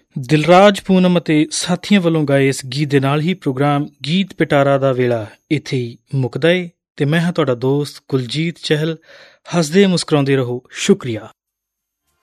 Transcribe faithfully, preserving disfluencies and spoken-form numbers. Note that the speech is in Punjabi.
ਦਿਲਰਾਜ ਪੂਨਮ ਅਤੇ ਸਾਥੀਆਂ ਵੱਲੋਂ ਗਾਏ ਇਸ ਗੀਤ ਦੇ ਨਾਲ ਹੀ ਪ੍ਰੋਗਰਾਮ ਗੀਤ ਪਿਟਾਰਾ ਦਾ ਵੇਲਾ ਇੱਥੇ ਹੀ ਮੁੱਕਦਾ ਏ ਅਤੇ ਮੈਂ ਹਾਂ ਤੁਹਾਡਾ ਦੋਸਤ ਕੁਲਜੀਤ ਚਹਿਲ। ਹੱਸਦੇ ਮੁਸਕਰਾਉਂਦੇ ਰਹੋ। ਸ਼ੁਕਰੀਆ।